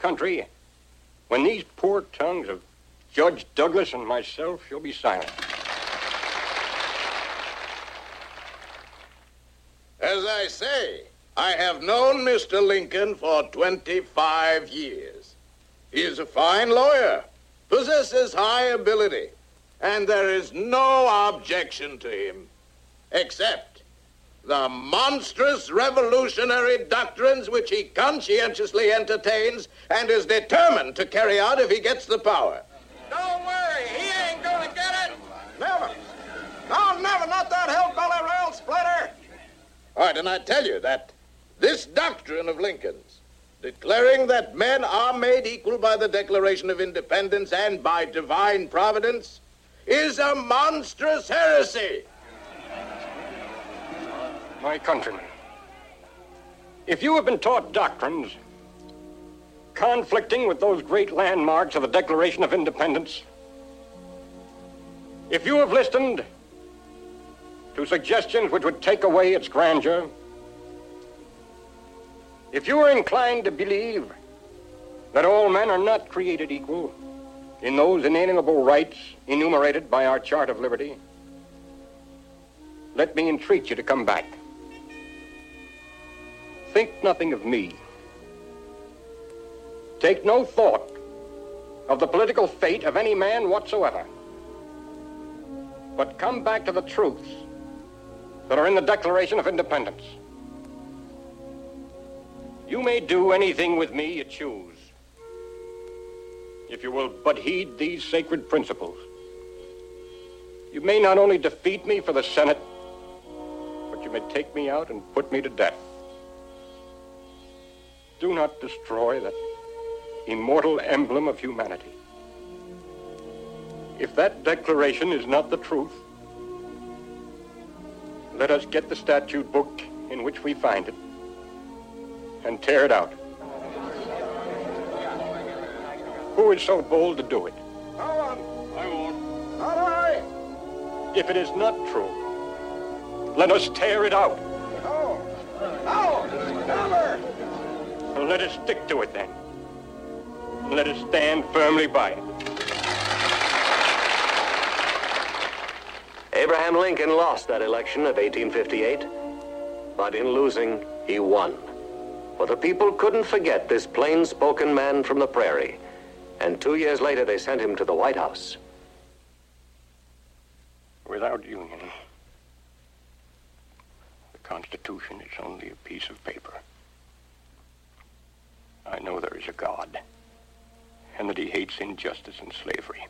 country when these poor tongues of Judge Douglas and myself shall be silent. As I say, I have known Mr. Lincoln for 25 years. He is a fine lawyer, possesses high ability, and there is no objection to him, except the monstrous revolutionary doctrines which he conscientiously entertains and is determined to carry out if he gets the power. Don't worry, he ain't gonna get it. Never. No, never, not that hillbilly rail splitter. All right, and I tell you that this doctrine of Lincoln's, declaring that men are made equal by the Declaration of Independence and by divine providence, is a monstrous heresy. My countrymen, if you have been taught doctrines conflicting with those great landmarks of the Declaration of Independence, if you have listened to suggestions which would take away its grandeur, if you are inclined to believe that all men are not created equal in those inalienable rights enumerated by our Chart of Liberty, let me entreat you to come back. Think nothing of me. Take no thought of the political fate of any man whatsoever. But come back to the truths that are in the Declaration of Independence. You may do anything with me you choose, if you will but heed these sacred principles. You may not only defeat me for the Senate, but you may take me out and put me to death. Do not destroy that immortal emblem of humanity. If that declaration is not the truth, let us get the statute book in which we find it and tear it out. Who is so bold to do it? No one. I won't. Not I. If it is not true, let us tear it out. No. No. Never. Well, let us stick to it then. Let us stand firmly by it. Abraham Lincoln lost that election of 1858, but in losing, he won. For the people couldn't forget this plain-spoken man from the prairie, and 2 years later they sent him to the White House. Without union, the Constitution is only a piece of paper. I know there is a God, and that he hates injustice and slavery.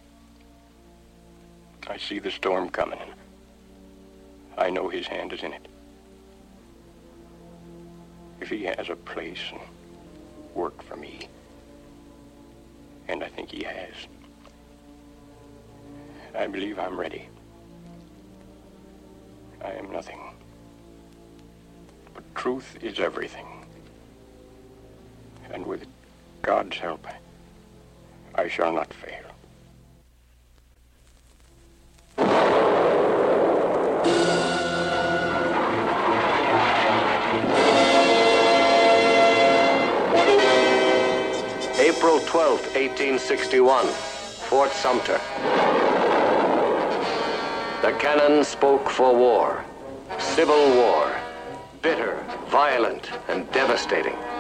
I see the storm coming, and I know his hand is in it. If he has a place and work for me, and I think he has, I believe I'm ready. I am nothing, but truth is everything. And with God's help, I shall not fail. April 12th, 1861, Fort Sumter. The cannon spoke for war, civil war, bitter, violent, and devastating.